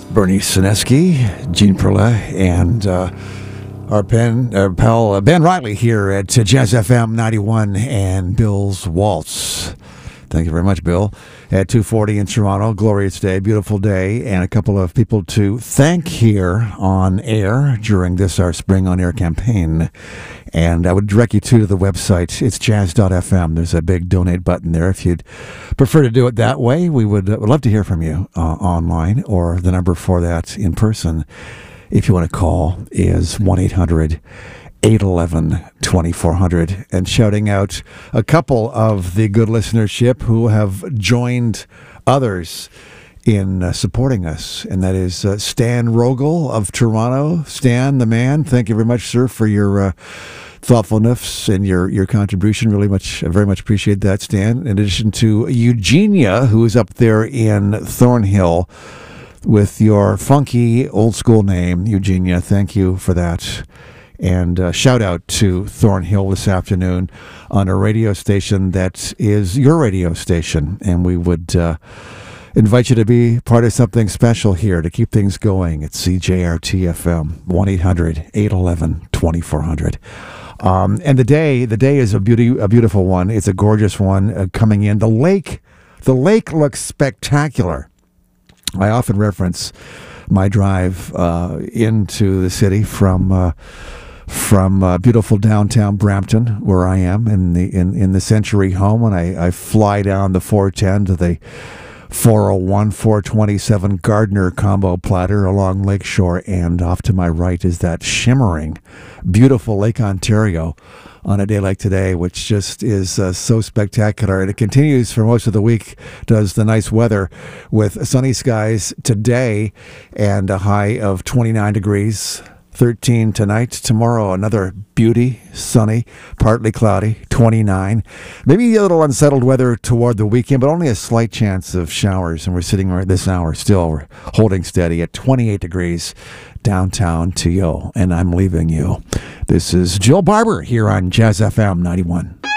Bernie Sineski, Gene Perla, and our pal Ben Riley here at Jazz FM 91 and Bill's Waltz. Thank you very much, Bill. At 2:40 in Toronto, glorious day, beautiful day, and a couple of people to thank here on air during this, our Spring on Air campaign. And I would direct you to the website. It's jazz.fm. There's a big donate button there. If you'd prefer to do it that way, we would love to hear from you online, or the number for that in person, if you want to call, is 1-800-811-2400. And shouting out a couple of the good listenership who have joined others in supporting us, and that is Stan Rogel of Toronto. Stan, the man, thank you very much, sir, for your thoughtfulness and your contribution. Very much appreciate that, Stan. In addition to Eugenia, who is up there in Thornhill with your funky old school name, Eugenia. Thank you for that. And shout out to Thornhill this afternoon on a radio station that is your radio station. And we would invite you to be part of something special here to keep things going at CJRT-FM, 1-800-811-2400. And the day is a beautiful one. It's a gorgeous one coming in. The lake looks spectacular. I often reference my drive into the city from beautiful downtown Brampton, where I am in the Century home, and I fly down the 410 to the 401, 427 Gardner combo platter along Lakeshore, and off to my right is that shimmering, beautiful Lake Ontario on a day like today, which just is so spectacular. And it continues for most of the week, does the nice weather, with sunny skies today and a high of 29 degrees. 13 tonight. Tomorrow, another beauty, sunny, partly cloudy, 29. Maybe a little unsettled weather toward the weekend, but only a slight chance of showers. And we're sitting right this hour still, we're holding steady at 28 degrees downtown to you. And I'm leaving you. This is Jill Barber here on Jazz FM 91.